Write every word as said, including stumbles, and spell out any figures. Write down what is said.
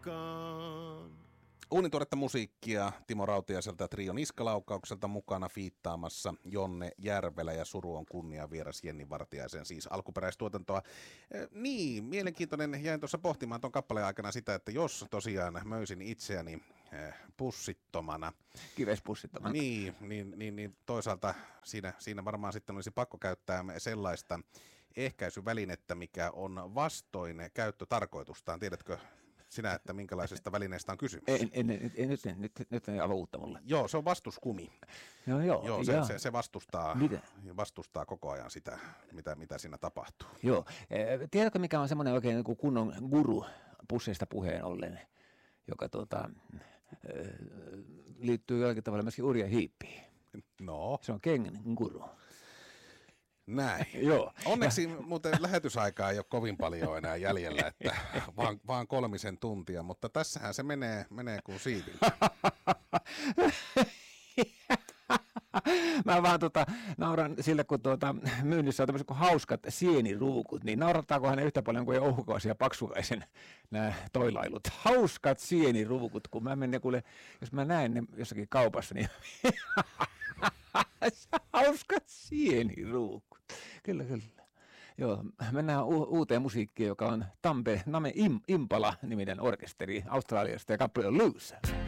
mukaan. Uunituoretta musiikkia Timo Rautiaiselta ja Trio Niskalaukaukselta mukana fiittaamassa Jonne Järvelä ja Suru on kunnia vieras Jenni Vartiaisen, siis alkuperäistuotantoa. Eh, niin, mielenkiintoinen. Jäin tuossa pohtimaan tuon kappaleen aikana sitä, että jos tosiaan möisin itseäni eh, pussittomana. Kivespussittomana. Niin, niin, niin, niin toisaalta siinä, siinä varmaan sitten olisi pakko käyttää sellaista ehkäisyvälinettä, mikä on vastoin käyttötarkoitustaan. Tiedätkö sinä, että minkälaisesta välineestä on kysymys? En, en, en, en, nyt, nyt, nyt ei aivan uutta mulle. Joo, se on vastuskumi. No, joo, joo, se, joo. se, se vastustaa, Mitä? vastustaa koko ajan sitä, mitä, mitä siinä tapahtuu. Joo. Tiedätkö, mikä on semmoinen oikein niin kuin kunnon guru pusseista puheen ollen, joka tuota, liittyy jollakin tavalla myöskin Urja Hiippiin? No. Se on Kengen guru. Näin. Joo. Onneksi muuten lähetysaikaa ei ole kovin paljon enää jäljellä, että vaan, vaan kolmisen tuntia, mutta tässähän se menee, menee kuin siivillä. Mä vaan tota, nauran sille, kun tuota, myynnissä on tämmöiset kuin hauskat sieniruukut, niin naurattaakohan ne yhtä paljon kuin Ouhukaisen ja Paksukaisen nämä toilailut. Hauskat sieniruukut, kun mä menen kuule, jos mä näen ne jossakin kaupassa, niin hauskat sieniruukut. Kyllä, kyllä. Joo, mennään u- uuteen musiikkiin, joka on Tampe Name Im- Impala niminen orkesteri Australiasta ja kappale on Loser.